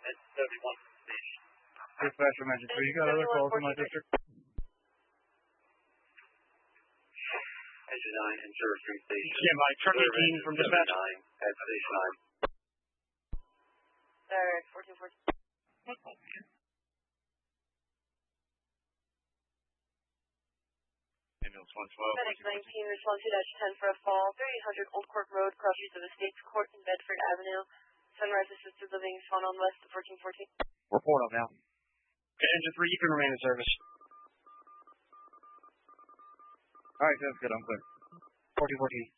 71 station. Dispatcher mentioned, so you got other calls in my district? Engine 9 and Service Street Station. Stand by. Truck 18 from dispatch. At Station 9. Alright, 1414. Ambulance 112. Medic 19, respond 2-10 for a fall. 3800 Old Court Road, cross streets of Estates Court in Bedford Avenue. Sunrise Assisted Living, spawn on west of 1414. Report up now. Okay, engine 3, you can remain in service. Alright, that's good. I'm clear. 1414.